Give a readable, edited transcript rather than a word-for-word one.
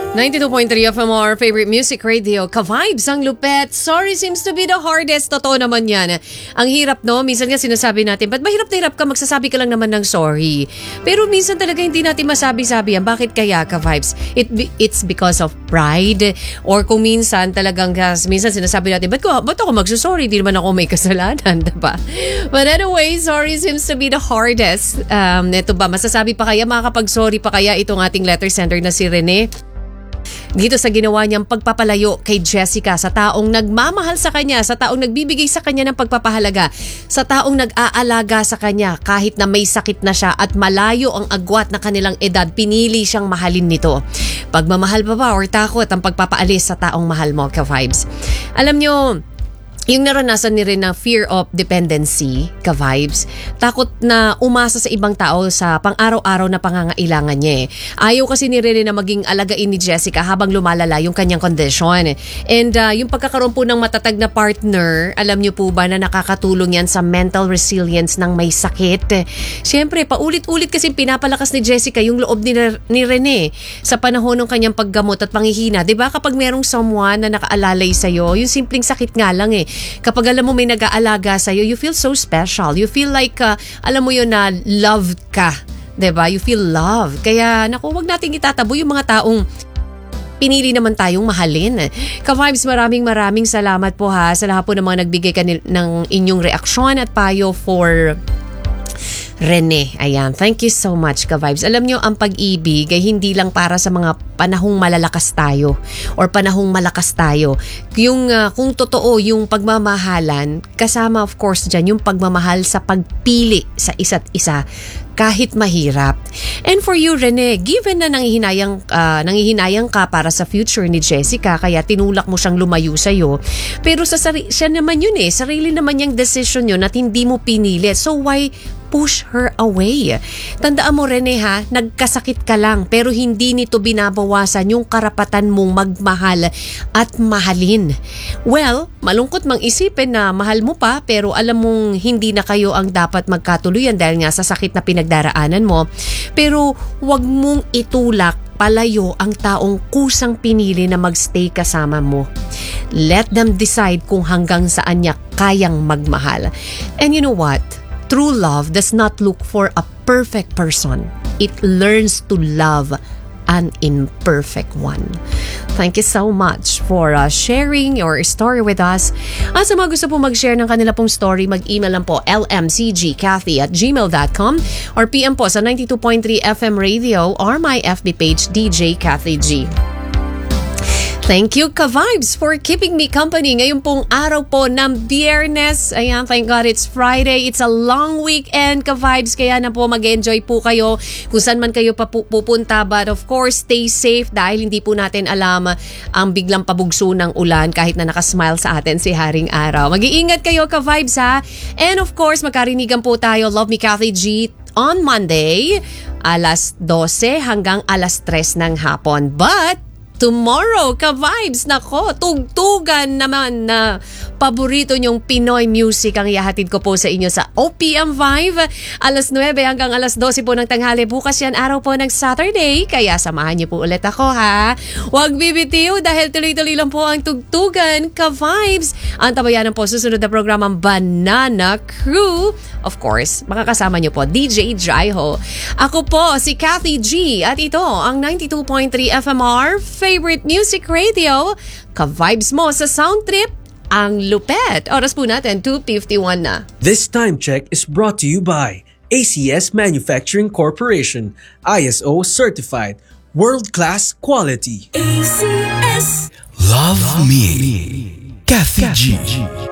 92.3 FMR, favorite music radio, ka-vibes ang lupet. Sorry seems to be the hardest. Totoo naman yan. Ang hirap, no? Minsan nga sinasabi natin, ba't mahirap na hirap ka, magsasabi ka lang naman ng sorry. Pero minsan talaga hindi natin masabi-sabi yan. Bakit kaya, ka-vibes? It's because of pride. Or kung minsan talagang, minsan sinasabi natin, ba't ako magsusorry? Di naman ako may kasalanan, diba? But anyway, sorry seems to be the hardest. Neto ba, masasabi pa kaya, makakapag-sorry pa kaya itong ating letter sender na si Rene? Dito sa ginawa niyang pagpapalayo kay Jessica, sa taong nagmamahal sa kanya, sa taong nagbibigay sa kanya ng pagpapahalaga, sa taong nag-aalaga sa kanya kahit na may sakit na siya at malayo ang agwat na kanilang edad, pinili siyang mahalin nito. Pagmamahal pa ba or takot ang pagpapaalis sa taong mahal mo, ka-vibes? Alam niyo, yung naranasan ni rin na fear of dependency, ka-vibes, takot na umasa sa ibang tao sa pang-araw-araw na pangangailangan niya. Ayaw kasi ni Rene na maging alagain ni Jessica habang lumalala yung kanyang condition. And yung pagkakaroon po ng matatag na partner, alam niyo po ba na nakakatulong yan sa mental resilience ng may sakit? Siyempre, paulit-ulit kasi pinapalakas ni Jessica yung loob ni Rene sa panahon ng kanyang paggamot at panghihina. Diba kapag merong someone na nakaalalay sa'yo, yung simpleng sakit nga lang kapag alam mo may nag-aalaga sa'yo, you feel so special. You feel like, alam mo yun na loved ka. Diba? You feel loved. Kaya, naku, wag nating itataboy yung mga taong pinili naman tayong mahalin. Ka-vibes, maraming salamat po ha sa lahat po ng mga nagbigay ng inyong reaksyon at payo for Rene. Ayan, thank you so much, ka-vibes. Alam nyo, ang pag-ibig ay hindi lang para sa mga panahong malalakas tayo or panahong malakas tayo. Yung kung totoo yung pagmamahalan, kasama of course dyan yung pagmamahal sa pagpili sa isa't isa kahit mahirap. And for you, Rene, given na nanghihinayang ka para sa future ni Jessica, kaya tinulak mo siyang lumayo sa'yo, pero siya naman yun sarili naman yung decision yun at hindi mo pinili. So why push her away? Tandaan mo, Rene ha, nagkasakit ka lang pero hindi nito binabawasan yung karapatan mong magmahal at mahalin. Well, malungkot mang isipin na mahal mo pa pero alam mong hindi na kayo ang dapat magkatuluyan dahil nga sa sakit na pinagdaraanan mo. Pero wag mong itulak palayo ang taong kusang pinili na magstay kasama mo. Let them decide kung hanggang saan niya kayang magmahal. And you know what? True love does not look for a perfect person. It learns to love an imperfect one. Thank you so much for sharing your story with us. At sa mga gusto po mag-share ng kanila pong story, mag-email lang po lmcgcathy@gmail.com or PM po sa 92.3 FM Radio or my FB page DJ Cathy G. Thank you, ka-vibes, for keeping me company. Ngayon pong araw po ng Biyernes. Ayan, thank God it's Friday. It's a long weekend, ka-vibes. Kaya na po mag-enjoy po kayo kung saan man kayo pupunta. But of course, stay safe dahil hindi po natin alam ang biglang pabugso ng ulan kahit na nakasmile sa atin si Haring Araw. Mag-iingat kayo, ka-vibes ha. And of course, magkarinigan po tayo. Love me, Cathy G on Monday, alas 12 hanggang alas 3 ng hapon. But tomorrow, ka-vibes, nako, tugtugan naman na paborito nyong Pinoy music ang ihahatid ko po sa inyo sa OPM 5, alas 9 hanggang alas 12 po ng tanghali. Bukas yan, araw po ng Saturday, kaya samahan niyo po ulit ako ha. Huwag bibitiw dahil tuloy-tuloy lang po ang tugtugan, ka-vibes. Ang tabayanan po, susunod na programang Banana Crew. Of course, makakasama niyo po, DJ Jaiho. Ako po, si Cathy G, at ito ang 92.3 FMR, favorite music radio, ka-vibes mo sa sound trip, ang lupet. Oras po natin, 2:51 na. This time check is brought to you by ACS Manufacturing Corporation, ISO certified, world-class quality. ACS. Love me, Cathy G.